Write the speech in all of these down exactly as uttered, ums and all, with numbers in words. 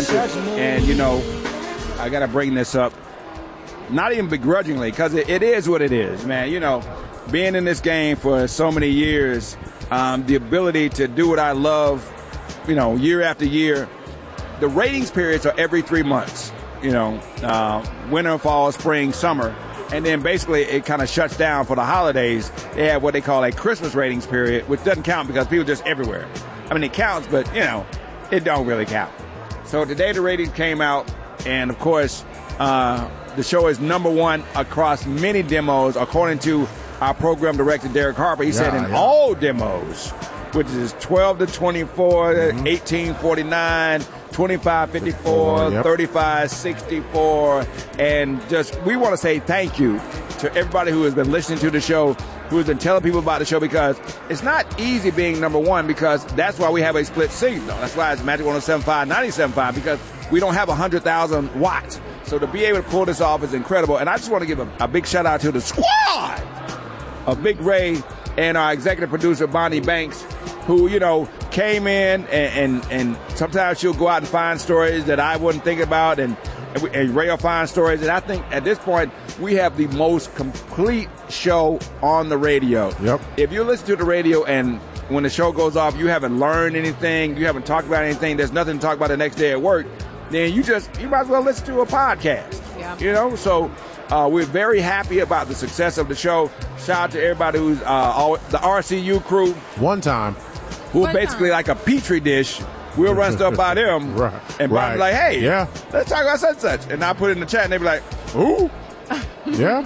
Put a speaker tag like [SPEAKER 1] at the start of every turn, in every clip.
[SPEAKER 1] station. And, you know, I got to bring this up, not even begrudgingly, because it, it is what it is, man. You know, being in this game for so many years, um, the ability to do what I love, you know, year after year. The ratings periods are every three months, you know, uh, winter, fall, spring, summer. And then basically it kind of shuts down for the holidays. They have what they call a Christmas ratings period, which doesn't count because people are just everywhere. I mean, it counts, but, you know, it don't really count. So today the ratings came out, and, of course, uh, the show is number one across many demos, according to our program director, Derek Harper. He yeah, said in yeah. all demos, which is twelve to twenty-four, mm-hmm. eighteen forty-nine, twenty-five fifty-four, yep. thirty-five sixty-four, and just we want to say thank you to everybody who has been listening to the show, who has been telling people about the show, because it's not easy being number one, because that's why we have a split signal. That's why it's Magic one oh seven point five, ninety-seven point five, because we don't have one hundred thousand watts. So to be able to pull this off is incredible. And I just want to give a, a big shout out to the squad of Big Ray and our executive producer, Bonnie Banks, who, you know, came in and, and, and sometimes she'll go out and find stories that I wouldn't think about, and, and, we, and Ray will find stories. And I think at this point, we have the most complete show on the radio.
[SPEAKER 2] Yep.
[SPEAKER 1] If you listen to the radio and when the show goes off, you haven't learned anything, you haven't talked about anything, there's nothing to talk about the next day at work, then you just, you might as well listen to a podcast.
[SPEAKER 3] Yeah.
[SPEAKER 1] You know, so uh, we're very happy about the success of the show. Shout out to everybody who's uh, all, the R C U crew.
[SPEAKER 2] One time.
[SPEAKER 1] Who are basically like a petri dish. We'll run stuff by them.
[SPEAKER 2] Right.
[SPEAKER 1] And
[SPEAKER 2] right.
[SPEAKER 1] be like, hey,
[SPEAKER 2] yeah.
[SPEAKER 1] let's talk about such and such. And I put it in the chat and they be like, ooh.
[SPEAKER 2] Yeah.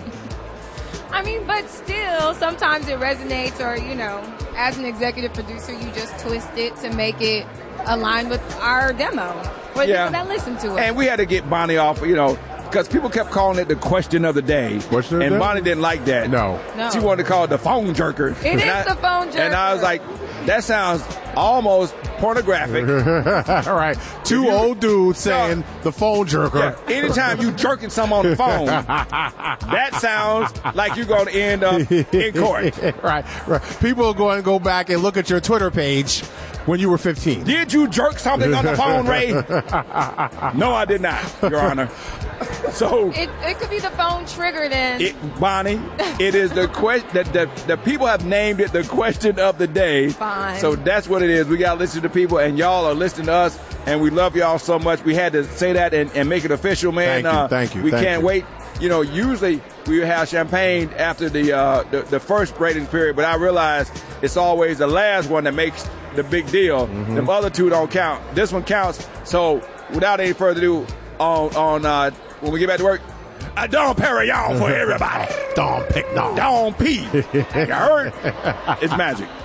[SPEAKER 3] I mean, but still, sometimes it resonates, or, you know, as an executive producer, you just twist it to make it align with our demo, with
[SPEAKER 1] yeah.
[SPEAKER 3] people that listen to it.
[SPEAKER 1] And we had to get Bonnie off, you know, because people kept calling it the question of the day.
[SPEAKER 2] Question of
[SPEAKER 1] and
[SPEAKER 2] the
[SPEAKER 1] Bonnie
[SPEAKER 2] day?
[SPEAKER 1] didn't like that.
[SPEAKER 3] No.
[SPEAKER 1] She wanted to call it the phone jerker.
[SPEAKER 3] It and is I, the phone jerker.
[SPEAKER 1] And I was like, that sounds almost pornographic.
[SPEAKER 2] All right. Two you, old dudes saying no, the phone jerker.
[SPEAKER 1] Yeah, anytime you jerking someone on the phone, that sounds like you're going to end up in court.
[SPEAKER 2] Right, right. People are going to go back and look at your Twitter page when you were fifteen.
[SPEAKER 1] Did you jerk something on the phone, Ray? No, I did not, Your Honor. So
[SPEAKER 3] it, it could be the phone trigger then.
[SPEAKER 1] It, Bonnie, it is the question that the, the people have named it the question of the day.
[SPEAKER 3] Fine.
[SPEAKER 1] So that's what it is. We got to listen to people, and y'all are listening to us, and we love y'all so much. We had to say that and, and make it official, man.
[SPEAKER 2] Thank you.
[SPEAKER 1] Uh,
[SPEAKER 2] thank you.
[SPEAKER 1] We
[SPEAKER 2] thank
[SPEAKER 1] can't
[SPEAKER 2] you.
[SPEAKER 1] wait. You know, usually we have champagne after the, uh, the the first ratings period, but I realize it's always the last one that makes the big deal.
[SPEAKER 2] Mm-hmm.
[SPEAKER 1] The other two don't count. This one counts. So without any further ado, on on uh, when we get back to work, a Dom Perignon for everybody.
[SPEAKER 2] Dom Pignon.
[SPEAKER 1] Dom P. You heard? It's magic.